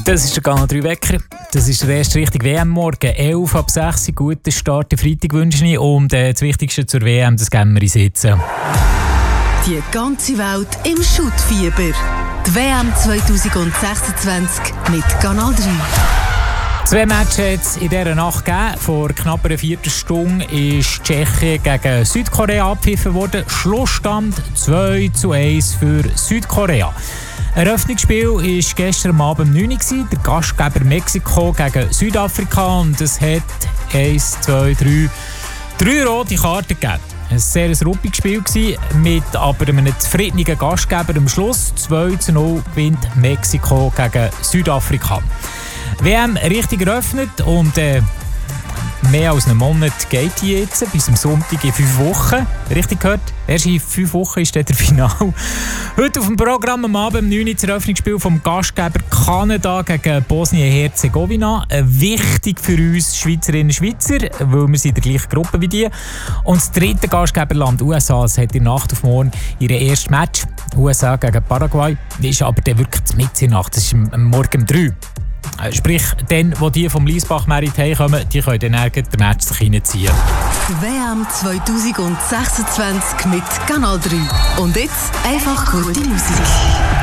Das ist der Kanal 3 Wecker. Das ist der erste richtige WM-Morgen. 11 ab 6 Uhr, guten Start der Freitag wünsche ich. Und das Wichtigste zur WM, das geben wir in Sitzen. Die ganze Welt im Schuttfieber. Die WM 2026 mit Kanal 3. 2 Matches hat es in dieser Nacht gegeben. Vor knapp einer Viertelstunde ist Tschechien gegen Südkorea abgepfiffen worden. Schlussstand 2:1 für Südkorea. Eröffnungsspiel war gestern Abend um 9 Uhr. Der Gastgeber Mexiko gegen Südafrika. Und es hat 3 rote Karten gegeben. Ein sehr ruppiges Spiel mit aber einem zufriedenen Gastgeber am Schluss. 2:0 gewinnt Mexiko gegen Südafrika. WM richtig eröffnet und mehr als einen Monat geht die jetzt, bis am Sonntag in 5 Wochen. Richtig gehört? Erst in 5 Wochen ist dann der Final. Heute auf dem Programm am Abend um 9 Uhr das Eröffnungsspiel vom Gastgeber Kanada gegen Bosnien-Herzegowina. Wichtig für uns Schweizerinnen und Schweizer, weil wir sind in der gleichen Gruppe wie die. Und das dritte Gastgeberland USA hat in der Nacht auf morgen ihr erstes Match. USA gegen Paraguay. Das ist aber dann wirklich mitten in der Nacht. Das ist am Morgen um 3 Uhr. Sprich, dann, wo die vom Liesbach-Merit heimkommen, die können dann den Match sich reinziehen. WM 2026 mit Kanal 3. Und jetzt einfach gute Musik.